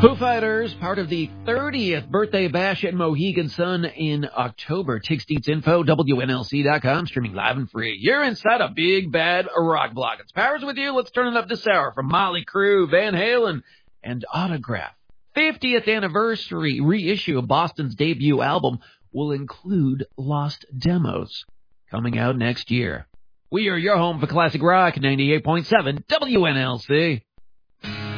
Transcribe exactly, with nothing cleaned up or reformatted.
Foo Fighters, part of the thirtieth birthday bash at Mohegan Sun in October. Tickets info, W N L C dot com, streaming live and free. You're inside a big, bad rock block. It's Powers with you. Let's turn it up this hour from Motley Crue, Van Halen, and Autograph. fiftieth anniversary reissue of Boston's debut album will include lost demos coming out next year. We are your home for classic rock, ninety-eight point seven W N L C.